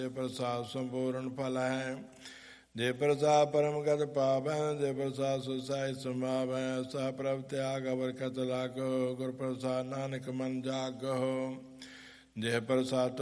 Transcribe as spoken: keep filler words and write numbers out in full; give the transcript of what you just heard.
ਜੇ ਪ੍ਰਸਾਦ ਸੰਪੂਰਨ ਫਲ ਹੈ। ਜੇ ਪ੍ਰਸਾਦ ਪਰਮ ਗਤ ਪਾਪ ਹੈ। ਜੇ ਪ੍ਰਸਾਦ ਸੁਸਾਇ ਸੰਭਾਵ ਹੈ। ਸਾ ਪ੍ਰਭ ਤਿਆਗ ਅਵਰ ਕਤ ਲਾਗੋ। ਗੁਰ ਪ੍ਰਸਾਦ ਨਾਨਕ ਮਨ ਜਾਗੋ। ਜੇ ਪ੍ਰਸਾਦ